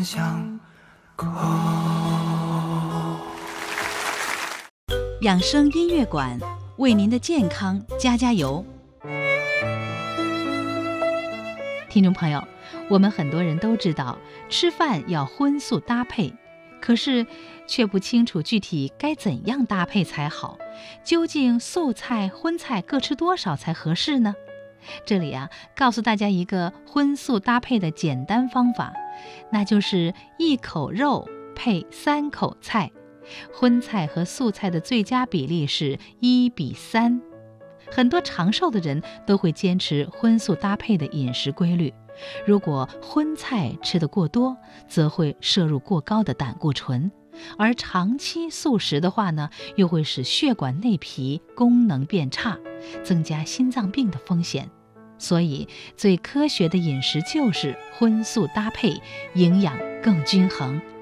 相扣。 养生音乐馆为您的健康加加油。听众朋友，我们很多人都知道吃饭要荤素搭配，可是却不清楚具体该怎样搭配才好。究竟素菜、荤菜各吃多少才合适呢？这里告诉大家一个荤素搭配的简单方法，那就是1口肉配3口菜。荤菜和素菜的最佳比例是1:3。很多长寿的人都会坚持荤素搭配的饮食规律。如果荤菜吃得过多，则会摄入过高的胆固醇，而长期素食的话呢，又会使血管内皮功能变差，增加心脏病的风险。所以最科学的饮食就是荤素搭配，营养更均衡。